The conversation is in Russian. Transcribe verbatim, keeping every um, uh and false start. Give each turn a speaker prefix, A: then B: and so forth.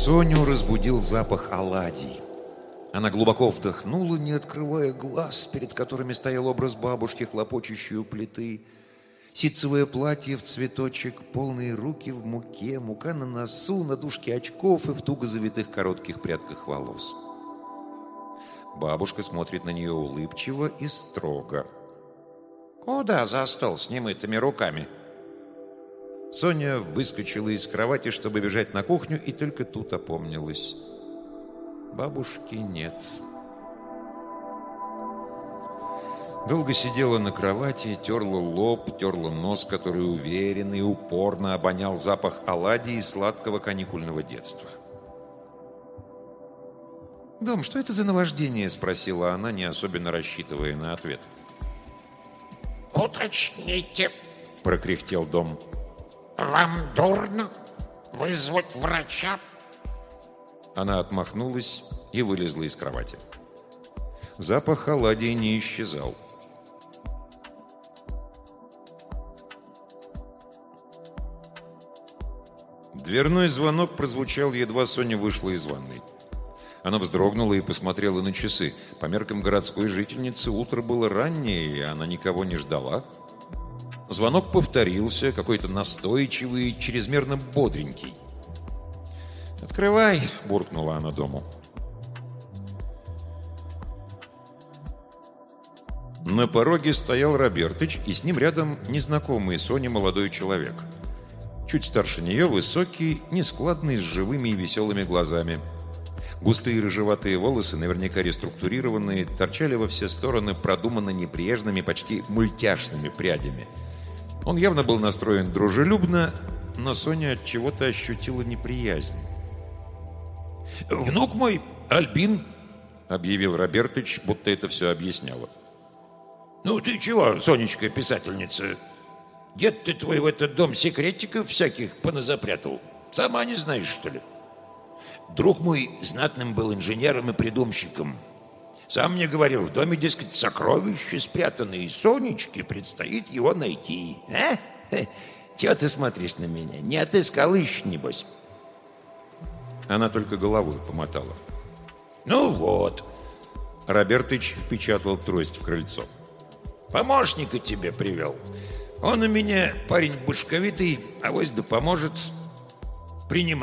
A: Соню разбудил запах оладий. Она глубоко вдохнула, не открывая глаз, перед которыми стоял образ бабушки, хлопочущей у плиты. Ситцевое платье в цветочек, полные руки в муке, мука на носу, на дужке очков и в туго завитых коротких прядках волос. Бабушка смотрит на нее улыбчиво и строго. «Куда за стол с немытыми руками?» Соня выскочила из кровати, чтобы бежать на кухню, и только тут опомнилась. Бабушки нет. Долго сидела на кровати, терла лоб, терла нос, который уверенно и упорно обонял запах оладий и сладкого каникульного детства. «Дом, что это за наваждение?» — спросила она, не особенно рассчитывая на ответ.
B: «Уточните»,
A: — прокряхтел Дом.
B: «Вам дурно? Вызвать врача?»
A: Она отмахнулась и вылезла из кровати. Запах оладий не исчезал. Дверной звонок прозвучал, едва Соня вышла из ванной. Она вздрогнула и посмотрела на часы. По меркам городской жительницы утро было раннее, и она никого не ждала. Звонок повторился, какой-то настойчивый, чрезмерно бодренький. «Открывай!» – буркнула она дому. На пороге стоял Робертыч, и с ним рядом незнакомый Соне молодой человек. Чуть старше нее, высокий, нескладный, с живыми и веселыми глазами. Густые рыжеватые волосы, наверняка реструктурированные, торчали во все стороны продуманно непрежными, почти мультяшными прядями. Он явно был настроен дружелюбно, но Соня от чего-то ощутила неприязнь. «Внук мой, Альбин», — объявил Робертыч, будто это все объясняло. «Ну ты чего, Сонечка, писательница? Дед ты твой в этот дом секретиков всяких поназапрятал? Сама не знаешь, что ли? Друг мой знатным был инженером и придумщиком. Сам мне говорил, в доме, дескать, сокровища спрятаны, и Сонечке предстоит его найти. А? Чего ты смотришь на меня? Не отыскал еще, небось?» Она только головой помотала. «Ну вот». Робертыч впечатал трость в крыльцо. «Помощника тебе привел. Он у меня парень башковитый, авось да поможет. Принимай.